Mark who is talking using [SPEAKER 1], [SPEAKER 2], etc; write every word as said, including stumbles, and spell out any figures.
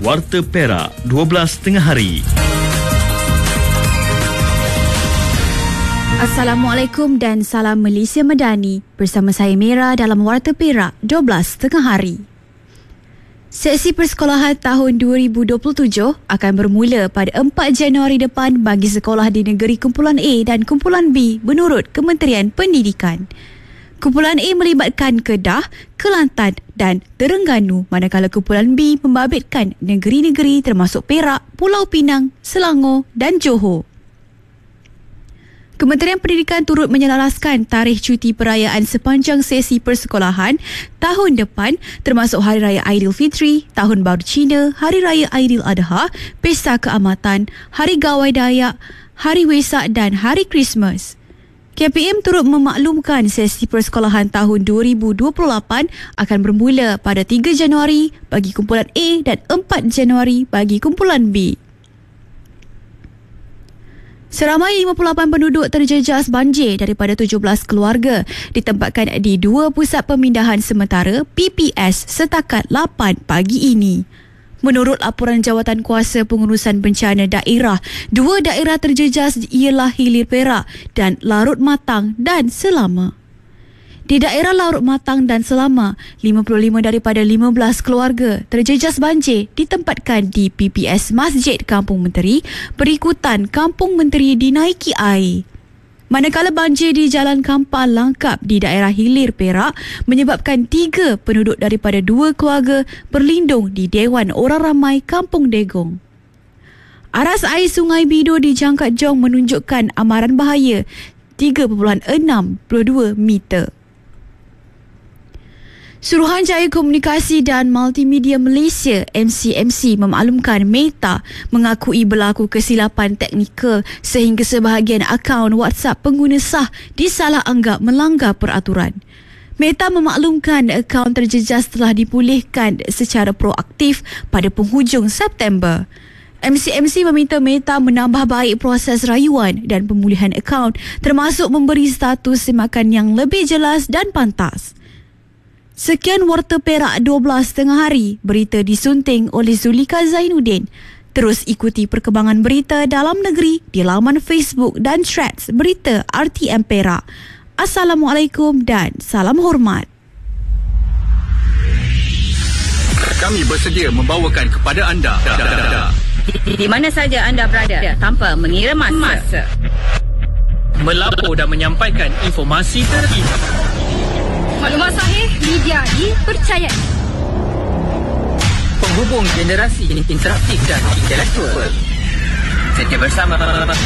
[SPEAKER 1] Warta Perak, dua belas tengah hari.
[SPEAKER 2] Assalamualaikum dan salam Malaysia Madani. Bersama saya Mira dalam Warta Perak, dua belas tengah hari. Sesi persekolahan tahun dua ribu dua puluh tujuh akan bermula pada empat Januari depan bagi sekolah di negeri Kumpulan A dan Kumpulan B menurut Kementerian Pendidikan. Kumpulan A melibatkan Kedah, Kelantan dan Terengganu, manakala Kumpulan B membabitkan negeri-negeri termasuk Perak, Pulau Pinang, Selangor dan Johor. Kementerian Pendidikan turut menyelaraskan tarikh cuti perayaan sepanjang sesi persekolahan tahun depan termasuk Hari Raya Aidilfitri, Tahun Baru Cina, Hari Raya Aidiladha, Pesta Keamatan, Hari Gawai Dayak, Hari Wesak dan Hari Krismas. K P M turut memaklumkan sesi persekolahan tahun dua ribu dua puluh lapan akan bermula pada tiga Januari bagi Kumpulan A dan empat Januari bagi Kumpulan B. Seramai lima puluh lapan penduduk terjejas banjir daripada tujuh belas keluarga ditempatkan di dua pusat pemindahan sementara P P S setakat lapan pagi ini. Menurut laporan Jawatan Kuasa Pengurusan Bencana Daerah, dua daerah terjejas ialah Hilir Perak dan Larut Matang dan Selama. Di daerah Larut Matang dan Selama, lima puluh lima daripada lima belas keluarga terjejas banjir ditempatkan di P P S Masjid Kampung Menteri, berikutan Kampung Menteri dinaiki air. Manakala banjir di Jalan Kampal Langkap di daerah Hilir Perak menyebabkan tiga penduduk daripada dua keluarga berlindung di Dewan Orang Ramai Kampung Degong. Aras air Sungai Bido di Jangkat Jong menunjukkan amaran bahaya tiga perpuluhan enam dua meter. Suruhanjaya Komunikasi dan Multimedia Malaysia M C M C memaklumkan Meta mengakui berlaku kesilapan teknikal sehingga sebahagian akaun WhatsApp pengguna sah disalah anggap melanggar peraturan. Meta memaklumkan akaun terjejas telah dipulihkan secara proaktif pada penghujung September. M C M C meminta Meta menambah baik proses rayuan dan pemulihan akaun termasuk memberi status semakan yang lebih jelas dan pantas. Sekian Warta Perak dua belas tengah hari. Berita disunting oleh Zulika Zainuddin. Terus ikuti perkembangan berita dalam negeri di laman Facebook dan Threads Berita R T M Perak. Assalamualaikum dan salam hormat.
[SPEAKER 3] Kami bersedia membawakan kepada anda
[SPEAKER 4] di, di mana saja anda berada tanpa mengira masa.
[SPEAKER 5] Melapor dan menyampaikan informasi terkini.
[SPEAKER 4] Maklumat sahih, media dipercayai.
[SPEAKER 5] Penghubung generasi interaktif dan intelektual. Setia bersama